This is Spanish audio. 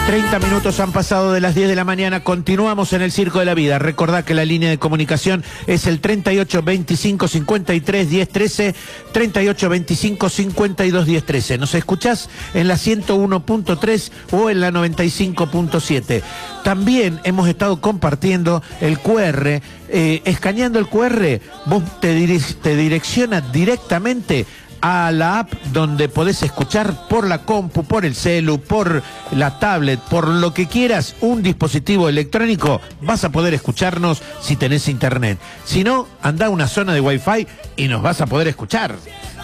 30 minutos han pasado de las 10 de la mañana, continuamos en el Circo de la Vida. Recordá que la línea de comunicación es el 38 25 53 10 13, 38 25 52 10 13. Nos escuchás en la 101.3 o en la 95.7. También hemos estado compartiendo el QR, escaneando el QR, vos te direcciona directamente a la app donde podés escuchar por la compu, por el celu, por la tablet, por lo que quieras, un dispositivo electrónico, vas a poder escucharnos si tenés internet. Si no, andá a una zona de Wi-Fi y nos vas a poder escuchar.